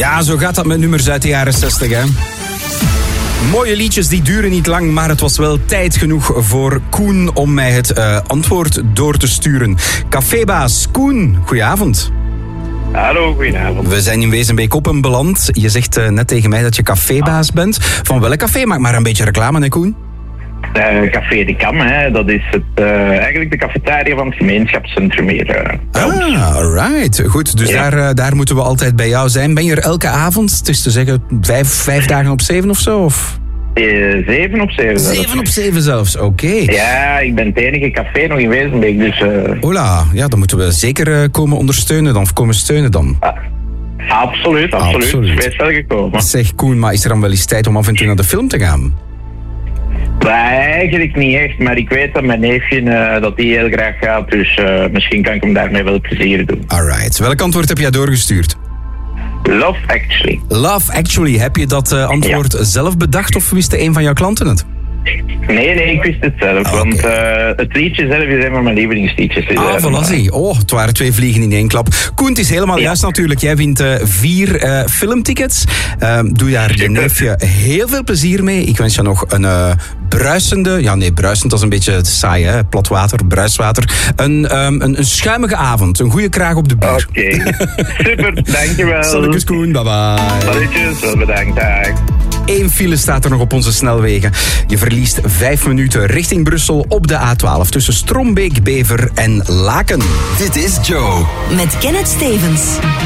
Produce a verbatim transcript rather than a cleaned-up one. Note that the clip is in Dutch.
Ja, zo gaat dat met nummers uit de jaren zestig, hè. Mooie liedjes, die duren niet lang, maar het was wel tijd genoeg voor Koen om mij het uh, antwoord door te sturen. Cafébaas Koen, goedenavond. Hallo, goedenavond. We zijn in Wezenbeek-Oppen beland. Je zegt uh, net tegen mij dat je cafébaas bent. Van welk café? Maak maar een beetje reclame, hè Koen? Uh, Café de Kam, hè. Dat is het, uh, eigenlijk de cafetaria van het gemeenschapscentrum hier. Uh, ah, alright. Goed, dus ja. daar, uh, daar moeten we altijd bij jou zijn. Ben je er elke avond, het is te zeggen, vijf, vijf dagen op zeven of zo? Of? Uh, zeven op zeven. Zeven op zeven zelfs, oké. Okay. Ja, ik ben het enige café nog in Wezenbeek, dus... Uh... Hola, ja, dan moeten we zeker uh, komen ondersteunen dan, of komen steunen dan. Ah. Absoluut, absoluut. absoluut. Wees wel gekomen. Zeg Koen, maar is er dan wel eens tijd om af en toe naar de film te gaan? Nee, eigenlijk niet echt, maar ik weet dat mijn neefje uh, dat die heel graag gaat, dus uh, misschien kan ik hem daarmee wel plezier doen. Alright, welk antwoord heb jij doorgestuurd? Love Actually. Love Actually, heb je dat uh, antwoord ja. zelf bedacht of wist een van jouw klanten het? Nee, nee, ik wist het zelf, okay. want uh, het liedje zelf is een van mijn lievelingsliedjes. Ah, voilà, zie. Oh, het waren twee vliegen in één klap. Koen, het is helemaal ja. juist natuurlijk. Jij wint uh, vier uh, filmtickets. Uh, doe daar je neefje heel veel plezier mee. Ik wens je nog een uh, bruisende... Ja, nee, bruisend, dat is een beetje saai, hè. Plat water, bruiswater. Een, um, een, een schuimige avond. Een goede kraag op de buur. Oké. Okay. Super, dankjewel. Salutjes, Koen. Bye bye. Salutjes, wel bedankt. Dag. Eén file staat er nog op onze snelwegen. Je verliest vijf minuten richting Brussel op de A twaalf tussen Strombeek, Bever en Laken. Dit is Joe. Met Kenneth Stevens.